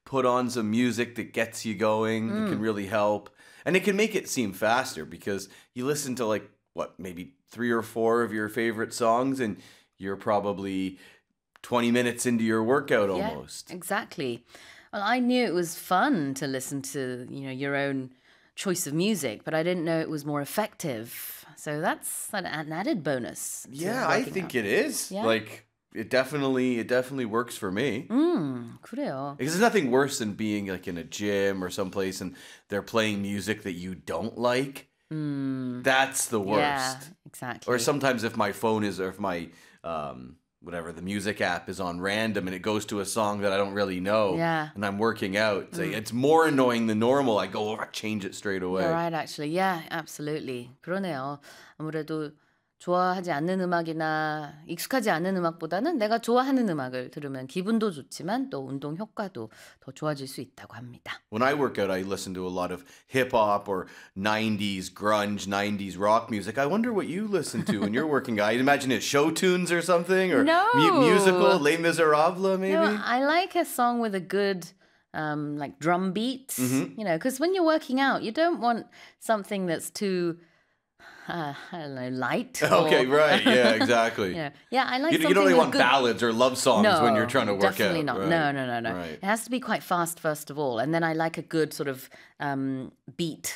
put on some music that gets you going. It can really help. And it can make it seem faster because you listen to like, what, maybe 3 or 4 of your favorite songs and you're probably 20 minutes into your workout almost. Yeah, exactly. Well, I knew it was fun to listen to, your own choice of music, but I didn't know it was more effective. So that's an added bonus. Yeah, I think it is. Yeah? Like, it definitely works for me. 그래요. Because there's nothing worse than being like in a gym or someplace and they're playing music that you don't like. That's the worst. Yeah, exactly. Or sometimes if my phone is, or if my, whatever, the music app is on random and it goes to a song that I don't really know and I'm working out, it's more annoying than normal. I go over, change it straight away. You're right, actually. Yeah, absolutely. 그러네요. 아무래도 좋아하지 않는 음악이나 익숙하지 않은 음악보다는 내가 좋아하는 음악을 들으면 기분도 좋지만 또 운동 효과도 더 좋아질 수 있다고 합니다. When I work out, I listen to a lot of hip-hop or 90s grunge, 90s rock music. I wonder what you listen to when you're working out. I imagine it's show tunes or something, or musical, Les Miserables, maybe? No, I like a song with a good like drum beat, because when you're working out, you don't want something that's too... I don't know, light. Okay, right. Yeah, exactly. Yeah, I like something. You don't really want good... ballads or love songs when you're trying to work out. Definitely not. Right. No. Right. It has to be quite fast, first of all. And then I like a good sort of beat,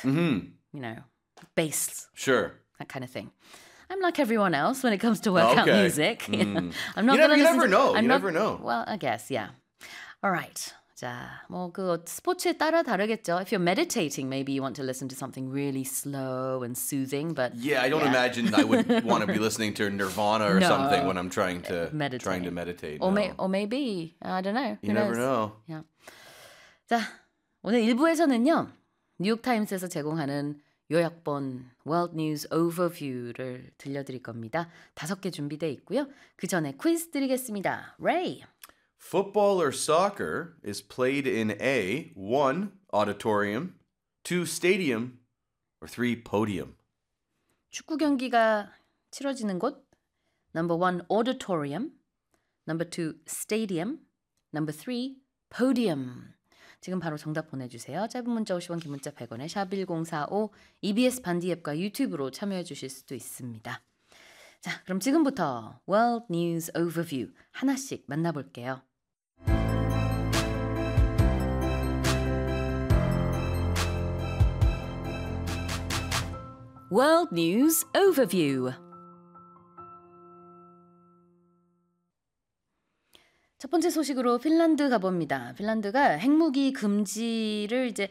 bass. Sure. That kind of thing. I'm like everyone else when it comes to workout music. I'm not you never know. You never know. Well, I guess, yeah. All right. 자, 스포츠에 따라 다르겠죠. If you're meditating, maybe you want to listen to something really slow and soothing, but yeah, I don't imagine I would want to be listening to Nirvana or something when I'm trying to meditate. Or maybe, I don't know. You never know. Yeah. 자, 오늘 1부에서는요. 뉴욕타임스에서 제공하는 요약본 World News Overview를 들려드릴 겁니다. 5개 준비되어 있고요. 그 전에 퀴즈 드리겠습니다. Ray. Football or soccer is played in A, 1, auditorium, 2, stadium, or 3, podium. 축구 경기가 치러지는 곳. Number 1, auditorium. Number 2, stadium. Number 3, podium. 지금 바로 정답 보내주세요. 짧은 문자 50원, 긴 문자 100원에 샵1045 EBS 반디 앱과 유튜브로 참여해 주실 수도 있습니다. 자, 그럼 지금부터 World News Overview 하나씩 만나볼게요. World News Overview. 첫 번째 소식으로 핀란드 가봅니다. 핀란드가 핵무기 금지를 이제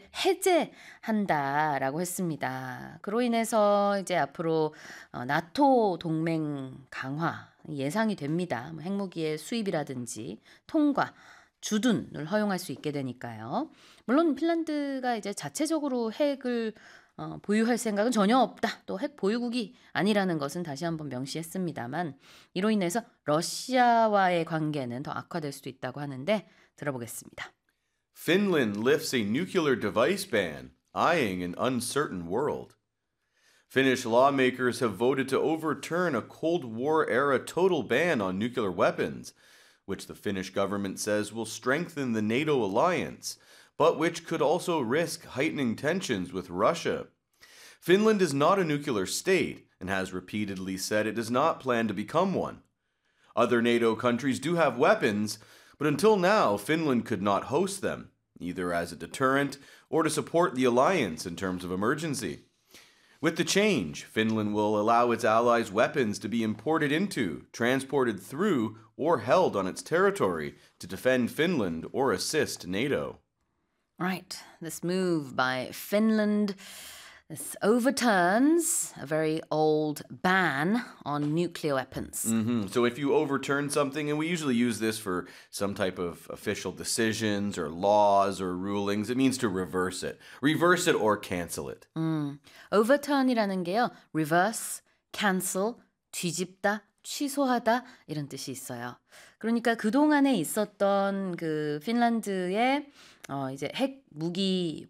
해제한다라고 했습니다. 그로 인해서 이제 앞으로 나토 동맹 강화 예상이 됩니다. 핵무기의 수입이라든지 통과, 주둔을 허용할 수 있게 되니까요. 물론 핀란드가 이제 자체적으로 핵을 보유할 생각은 전혀 없다. 또 핵 보유국이 아니라는 것은 다시 한번 명시했습니다만 이로 인해서 러시아와의 관계는 더 악화될 수도 있다고 하는데 들어보겠습니다. Finland lifts a nuclear device ban, eyeing an uncertain world. Finnish lawmakers have voted to overturn a Cold War-era total ban on nuclear weapons, which the Finnish government says will strengthen the NATO alliance, but which could also risk heightening tensions with Russia. Finland is not a nuclear state and has repeatedly said it does not plan to become one. Other NATO countries do have weapons, but until now, Finland could not host them, either as a deterrent or to support the alliance in terms of emergency. With the change, Finland will allow its allies' weapons to be imported into, transported through, or held on its territory to defend Finland or assist NATO. Right, this move by Finland, this overturns a very old ban on nuclear weapons. So if you overturn something, and we usually use this for some type of official decisions or laws or rulings, it means to reverse it. Reverse it or cancel it. Overturn이라는 게요, reverse, cancel, 뒤집다, 취소하다 이런 뜻이 있어요. 그러니까 그동안에 있었던 그 핀란드의 이제 핵 무기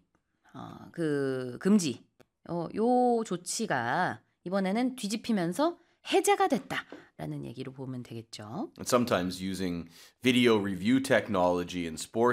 그 금지 요 조치가 이번에는 뒤집히면서 해제가 됐다라는 얘기로 보면 되겠죠. And sometimes using video review technology in sports